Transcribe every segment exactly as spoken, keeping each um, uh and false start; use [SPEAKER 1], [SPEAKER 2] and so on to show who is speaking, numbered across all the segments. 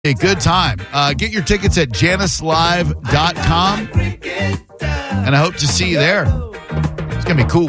[SPEAKER 1] A good time. Uh, get your tickets at Janice Live dot com, and I hope to see you there. It's going to be cool.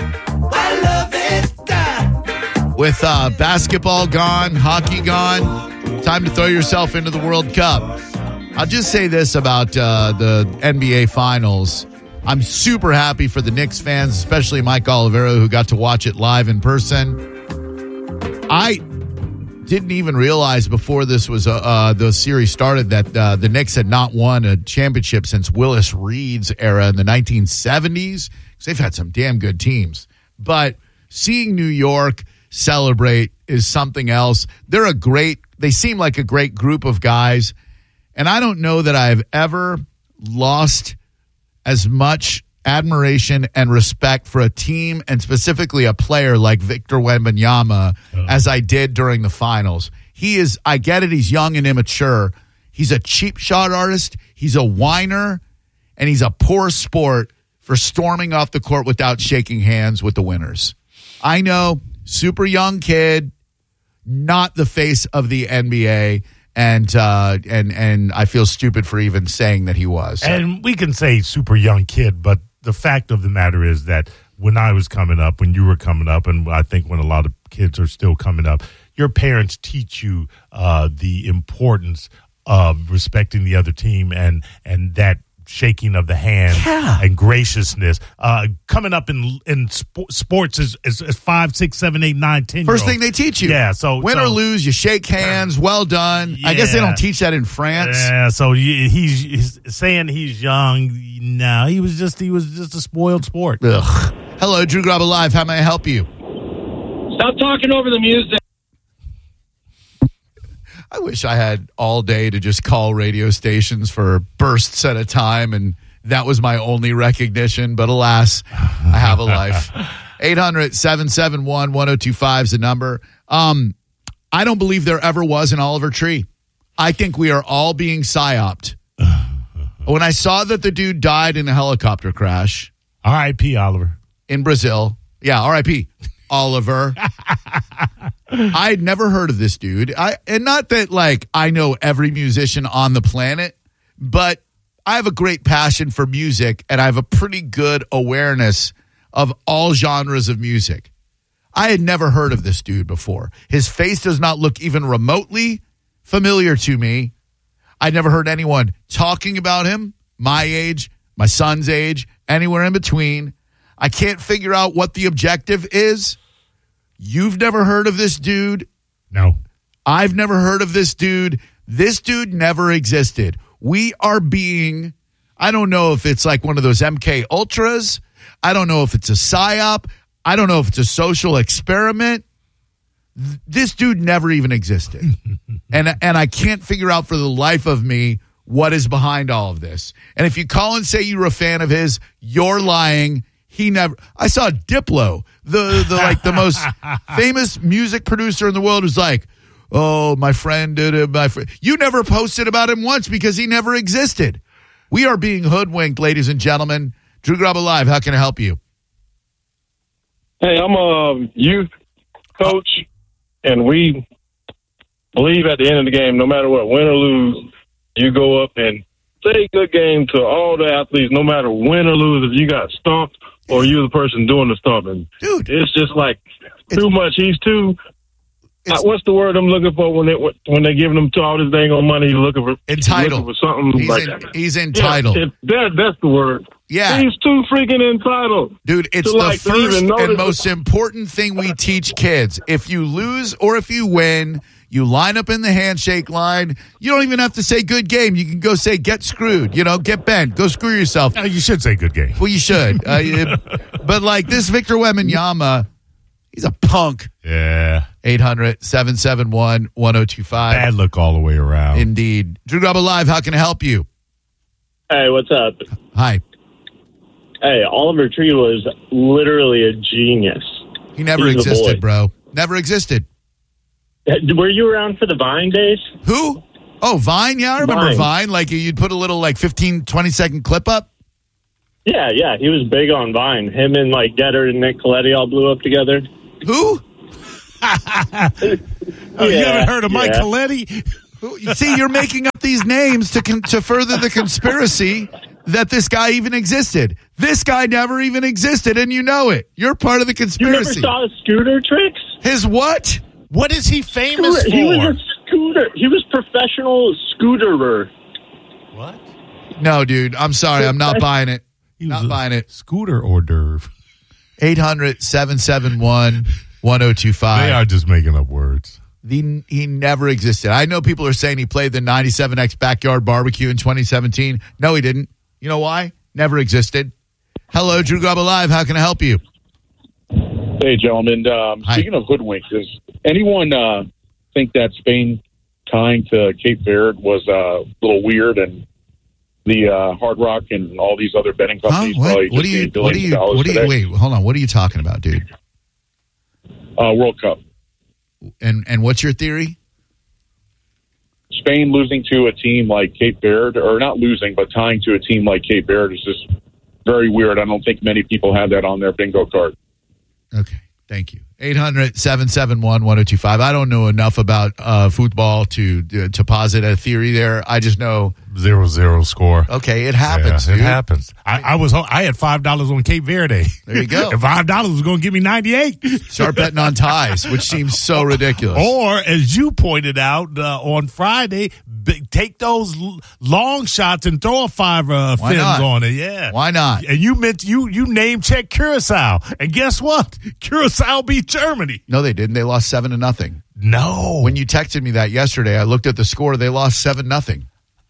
[SPEAKER 1] With uh, basketball gone, hockey gone, time to throw yourself into the World Cup. I'll just say this about uh, the N B A Finals. I'm super happy for the Knicks fans, especially Mike Olivero, who got to watch it live in person. I didn't even realize before this was uh, uh, the series started that uh, the Knicks had not won a championship since Willis Reed's era in the nineteen seventies. Because they've had some damn good teams. But seeing New York celebrate is something else. They're a great, they seem like a great group of guys. And I don't know that I've ever lost as much admiration and respect for a team and specifically a player like Victor Wembanyama oh. as I did during the finals. He is, I get it, he's young and immature. He's a cheap shot artist. He's a whiner, and he's a poor sport for storming off the court without shaking hands with the winners. I know, super young kid, not the face of the N B A. And uh, and and I feel stupid for even saying that he was. So.
[SPEAKER 2] And we can say super young kid, but the fact of the matter is that when I was coming up, when you were coming up, and I think when a lot of kids are still coming up, your parents teach you uh, the importance of respecting the other team and and that shaking of the hand
[SPEAKER 1] yeah.
[SPEAKER 2] and graciousness. Uh, coming up in in sp- sports is, is, is five, six, seven, eight, nine, ten.
[SPEAKER 1] First thing they teach you.
[SPEAKER 2] Yeah. So
[SPEAKER 1] win
[SPEAKER 2] so,
[SPEAKER 1] or lose, you shake hands. Well done.
[SPEAKER 2] Yeah.
[SPEAKER 1] I guess they don't teach that in France.
[SPEAKER 2] Yeah. So he's, he's saying he's young. No, he was just he was just a spoiled sport.
[SPEAKER 1] Ugh. Hello, Drew Graba Live. How may I help you?
[SPEAKER 3] Stop talking over the music.
[SPEAKER 1] I wish I had all day to just call radio stations for bursts at a time, and that was my only recognition. But alas, I have a life. eight hundred, seven seven one, one oh two five is the number. Um, I don't believe there ever was an Oliver Tree. I think we are all being psyoped. When I saw that the dude died in a helicopter crash.
[SPEAKER 2] R I P Oliver.
[SPEAKER 1] In Brazil. Yeah, R I P Oliver. I had never heard of this dude. I and not that like I know every musician on the planet, but I have a great passion for music and I have a pretty good awareness of all genres of music. I had never heard of this dude before. His face does not look even remotely familiar to me. I'd never heard anyone talking about him, my age, my son's age, anywhere in between. I can't figure out what the objective is. You've never heard of this dude?
[SPEAKER 2] No.
[SPEAKER 1] I've never heard of this dude. This dude never existed. We are being, I don't know if it's like one of those M K Ultras. I don't know if it's a psyop. I don't know if it's a social experiment. This dude never even existed. and and I can't figure out for the life of me what is behind all of this. And if you call and say you're a fan of his, you're lying. He never. I saw Diplo, the the like the most famous music producer in the world, was like, "Oh, my friend did it. My friend." You never posted about him once because he never existed. We are being hoodwinked, ladies and gentlemen. Drew Graba Live. How can I help you?
[SPEAKER 3] Hey, I'm a youth coach, and we believe at the end of the game, no matter what, win or lose, you go up and say good game to all the athletes, no matter win or lose. If you got stomped or you're the person doing the stomping,
[SPEAKER 1] dude,
[SPEAKER 3] it's just like too much. He's too. Uh, what's the word I'm looking for when they when they giving him to all this dang old money? He's looking for
[SPEAKER 1] entitled.
[SPEAKER 3] Looking for something
[SPEAKER 1] he's
[SPEAKER 3] like
[SPEAKER 1] in,
[SPEAKER 3] that.
[SPEAKER 1] He's entitled.
[SPEAKER 3] Yeah, it, that that's the word.
[SPEAKER 1] Yeah,
[SPEAKER 3] he's too freaking entitled,
[SPEAKER 1] dude. It's the
[SPEAKER 3] like
[SPEAKER 1] first and most important thing we teach kids. If you lose or if you win, you line up in the handshake line. You don't even have to say good game. You can go say get screwed. You know, get bent. Go screw yourself.
[SPEAKER 2] Uh, you should say good game.
[SPEAKER 1] Well, you should. Uh, it, but like this Victor Wembanyama, he's a punk.
[SPEAKER 2] Yeah.
[SPEAKER 1] eight hundred, seven seven one, one oh two five.
[SPEAKER 2] Bad look all the way around.
[SPEAKER 1] Indeed. Drew Graba Live, how can I help you?
[SPEAKER 4] Hey, what's up?
[SPEAKER 1] Hi.
[SPEAKER 4] Hey, Oliver Tree was literally a genius.
[SPEAKER 1] He never
[SPEAKER 4] He's
[SPEAKER 1] existed, bro. Never existed.
[SPEAKER 4] Were you around for the Vine days?
[SPEAKER 1] Who? Oh, Vine? Yeah, I remember Vine. Vine. Like, you'd put a little, like, fifteen, twenty-second clip up?
[SPEAKER 4] Yeah, yeah. He was big on Vine. Him and, like, Getter and Nick Coletti all blew up together.
[SPEAKER 1] Who?
[SPEAKER 2] oh, yeah, you haven't heard of Mike yeah. Coletti?
[SPEAKER 1] You see, you're making up these names to con- to further the conspiracy that this guy even existed. This guy never even existed, and you know it. You're part of the
[SPEAKER 4] You
[SPEAKER 1] conspiracy.
[SPEAKER 4] never saw his scooter tricks?
[SPEAKER 1] His what?
[SPEAKER 2] What is he famous
[SPEAKER 4] Scooter-
[SPEAKER 2] for?
[SPEAKER 4] He was a scooter. He was professional scooterer.
[SPEAKER 2] What?
[SPEAKER 1] No, dude. I'm sorry. I'm not buying it.
[SPEAKER 2] He was
[SPEAKER 1] Not
[SPEAKER 2] a
[SPEAKER 1] buying it.
[SPEAKER 2] Scooter hors d'oeuvre.
[SPEAKER 1] eight hundred, seven seven one, one oh two five.
[SPEAKER 2] They are just making up words.
[SPEAKER 1] The, he never existed. I know people are saying he played the ninety-seven X Backyard Barbecue in twenty seventeen. No, he didn't. You know why? Never existed. Hello, Drew Garabo Live. How can I help you?
[SPEAKER 3] Hey, gentlemen. Um,
[SPEAKER 1] Hi.
[SPEAKER 3] speaking of hoodwinks, does anyone uh, think that Spain tying to Cape Verde was uh, a little weird, and the uh, Hard Rock and all these other betting
[SPEAKER 1] Huh?
[SPEAKER 3] companies
[SPEAKER 1] What?
[SPEAKER 3] probably
[SPEAKER 1] What
[SPEAKER 3] just
[SPEAKER 1] do you?
[SPEAKER 3] made
[SPEAKER 1] What do
[SPEAKER 3] billions
[SPEAKER 1] you?
[SPEAKER 3] of dollars
[SPEAKER 1] What do you?
[SPEAKER 3] today?
[SPEAKER 1] Wait, hold on. What are you talking about, dude?
[SPEAKER 3] Uh, World Cup.
[SPEAKER 1] And and what's your theory?
[SPEAKER 3] Spain losing to a team like Cape Verde, or not losing, but tying to a team like Cape Verde is just very weird. I don't think many people have that on their bingo card.
[SPEAKER 1] Okay. Thank you. eight hundred, seven seven one, one oh two five. I don't know enough about uh, football to to posit a theory there. I just know.
[SPEAKER 2] Zero zero score.
[SPEAKER 1] Okay, it happens.
[SPEAKER 2] Yeah, it
[SPEAKER 1] dude.
[SPEAKER 2] happens. I, I was I had five dollars on Cape Verde.
[SPEAKER 1] There you go.
[SPEAKER 2] And five dollars was going to give me ninety eight.
[SPEAKER 1] Start betting on ties, which seems so ridiculous.
[SPEAKER 2] Or as you pointed out uh, on Friday, b- take those l- long shots and throw a five uh,
[SPEAKER 1] Why
[SPEAKER 2] fins
[SPEAKER 1] not?
[SPEAKER 2] on it. Yeah,
[SPEAKER 1] Why not?
[SPEAKER 2] And you meant you you name check Curacao, and guess what? Curacao beat Germany.
[SPEAKER 1] No, they didn't. They lost seven to nothing.
[SPEAKER 2] No.
[SPEAKER 1] When you texted me that yesterday, I looked at the score. They lost seven nothing.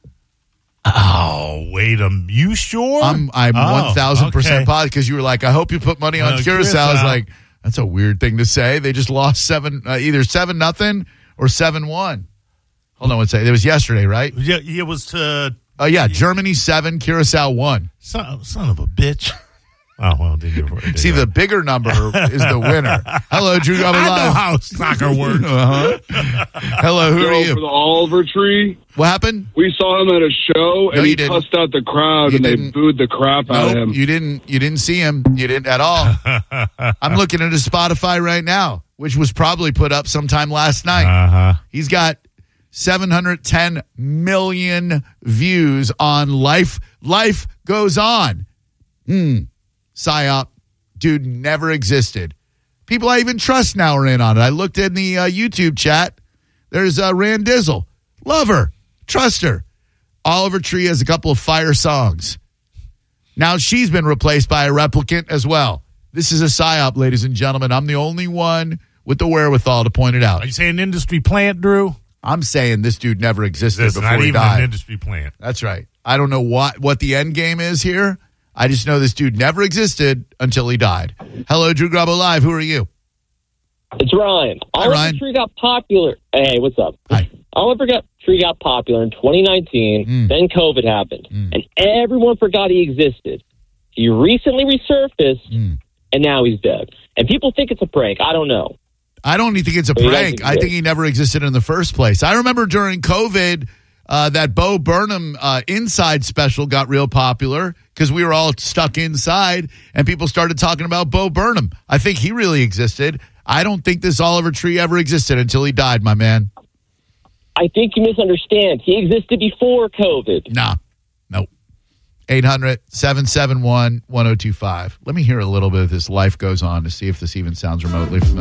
[SPEAKER 2] Oh, wait a minute. You sure?
[SPEAKER 1] I'm I'm
[SPEAKER 2] Oh,
[SPEAKER 1] one thousand percent
[SPEAKER 2] okay.
[SPEAKER 1] positive because you were like, I hope you put money on
[SPEAKER 2] Uh,
[SPEAKER 1] Curacao. I was
[SPEAKER 2] Curacao.
[SPEAKER 1] like, that's a weird thing to say. They just lost seven, uh, either seven nothing or seven one. Hold on one second. It was yesterday, right?
[SPEAKER 2] Yeah, it was to
[SPEAKER 1] Oh yeah, Germany seven, Curacao one.
[SPEAKER 2] son, son of a bitch. Oh well, did you? Did
[SPEAKER 1] See,
[SPEAKER 2] you-
[SPEAKER 1] the bigger number is the winner. Hello, Drew Garabo
[SPEAKER 2] I know
[SPEAKER 1] Live.
[SPEAKER 2] how soccer works.
[SPEAKER 1] Uh-huh. Hello, who are
[SPEAKER 5] Go for the
[SPEAKER 1] you?
[SPEAKER 5] Oliver tree.
[SPEAKER 1] What happened?
[SPEAKER 5] We saw him at a show,
[SPEAKER 1] No,
[SPEAKER 5] and
[SPEAKER 1] you
[SPEAKER 5] he
[SPEAKER 1] didn't.
[SPEAKER 5] cussed out the crowd,
[SPEAKER 1] You
[SPEAKER 5] and they
[SPEAKER 1] didn't.
[SPEAKER 5] booed the crap out of
[SPEAKER 1] No,
[SPEAKER 5] him.
[SPEAKER 1] you didn't. You didn't see him. You didn't at all. I'm looking at his Spotify right now, which was probably put up sometime last night.
[SPEAKER 2] Uh huh.
[SPEAKER 1] He's got seven hundred ten million views on Life. Life Goes On. Hmm. Psyop. Dude never existed. People I even trust now are in on it. I looked in the uh, YouTube chat. There's uh, Rand Dizzle. Love her. Trust her. Oliver Tree has a couple of fire songs. Now she's been replaced by a replicant as well. This is a psyop, ladies and gentlemen. I'm the only one with the wherewithal to point it out.
[SPEAKER 2] Are you saying industry plant, Drew?
[SPEAKER 1] I'm saying this dude never existed
[SPEAKER 2] That's
[SPEAKER 1] before
[SPEAKER 2] not
[SPEAKER 1] he
[SPEAKER 2] even
[SPEAKER 1] died.
[SPEAKER 2] an industry plant.
[SPEAKER 1] That's right. I don't know what, what the end game is here. I just know this dude never existed until he died. Hello, Drew Garabo Live. Who are you?
[SPEAKER 6] It's Ryan.
[SPEAKER 1] Hi,
[SPEAKER 6] Oliver
[SPEAKER 1] Ryan.
[SPEAKER 6] Tree got popular. Hey, what's up?
[SPEAKER 1] Hi.
[SPEAKER 6] Oliver got, Tree got popular in twenty nineteen.
[SPEAKER 1] Mm.
[SPEAKER 6] Then COVID happened,
[SPEAKER 1] Mm.
[SPEAKER 6] and everyone forgot he existed. He recently resurfaced,
[SPEAKER 1] Mm.
[SPEAKER 6] and now he's dead. And people think it's a prank. I don't know.
[SPEAKER 1] I don't even think it's a
[SPEAKER 6] He doesn't
[SPEAKER 1] prank. I
[SPEAKER 6] exist.
[SPEAKER 1] think he never existed in the first place. I remember during COVID, uh, that Bo Burnham uh, Inside special got real popular because we were all stuck inside and people started talking about Bo Burnham. I think he really existed. I don't think this Oliver Tree ever existed until he died, my man.
[SPEAKER 6] I think you misunderstand. He existed before COVID.
[SPEAKER 1] Nah, nope. eight hundred, seven seven one, one oh two five. Let me hear a little bit of this Life Goes On to see if this even sounds remotely familiar.